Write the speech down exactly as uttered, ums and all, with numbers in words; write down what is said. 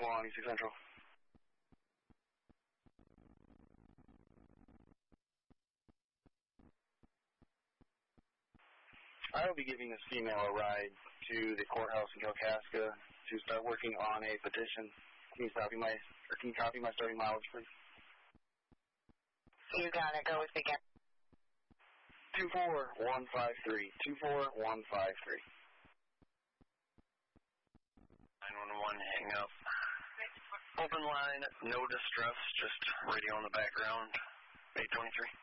twenty-six Central. I will be giving this female a ride to the courthouse in Kalkaska to start working on a petition. Can you copy my, or can you copy my starting mileage, please? You got it. Go with me again. two four one five three. two four one five three. nine one one, hang up. Open line, no distress, just radio in the background. eight twenty-three.